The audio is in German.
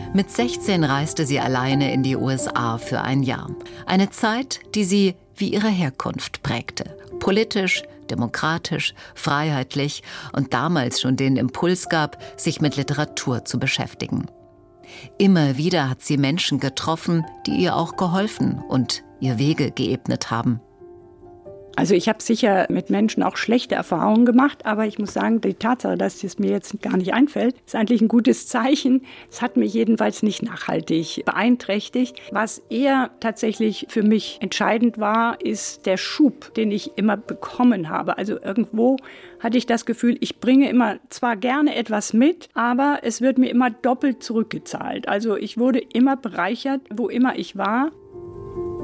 Mit 16 reiste sie alleine in die USA für ein Jahr. Eine Zeit, die sie wie ihre Herkunft prägte. Politisch, demokratisch, freiheitlich und damals schon den Impuls gab, sich mit Literatur zu beschäftigen. Immer wieder hat sie Menschen getroffen, die ihr auch geholfen und ihr Wege geebnet haben. Also ich habe sicher mit Menschen auch schlechte Erfahrungen gemacht, aber ich muss sagen, die Tatsache, dass es mir jetzt gar nicht einfällt, ist eigentlich ein gutes Zeichen. Es hat mich jedenfalls nicht nachhaltig beeinträchtigt. Was eher tatsächlich für mich entscheidend war, ist der Schub, den ich immer bekommen habe. Also irgendwo hatte ich das Gefühl, ich bringe immer zwar gerne etwas mit, aber es wird mir immer doppelt zurückgezahlt. Also ich wurde immer bereichert, wo immer ich war.